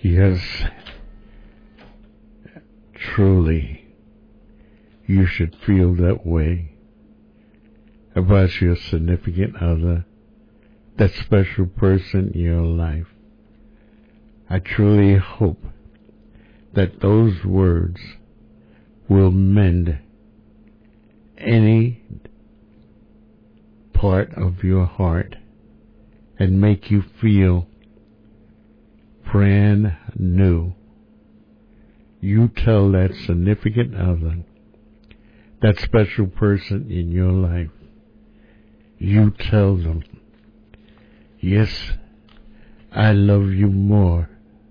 Yes, truly, you should feel that way about your significant other, that special person in your life. I truly hope that those words will mend any part of your heart and make you feel brand new. You tell that significant other, that special person in your life, you tell them, yes, I love you more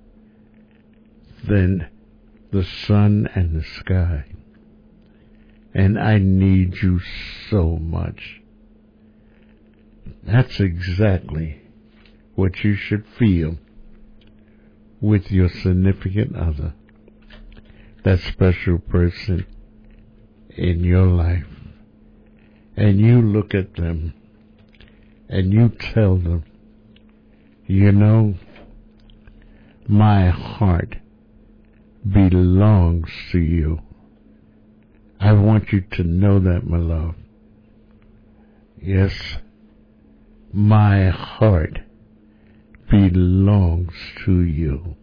than the sun and the sky, and I need you so much. That's exactly what you should feel with your significant other, that special person in your life. And you look at them and you tell them, you know, my heart belongs to you. I want you to know that, my love. Yes, my heart belongs to you.